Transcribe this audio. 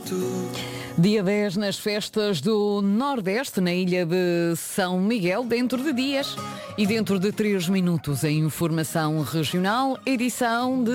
Dia 10 nas festas do Nordeste, na ilha de São Miguel, dentro de dias. E dentro de 3 minutos, a informação regional, edição de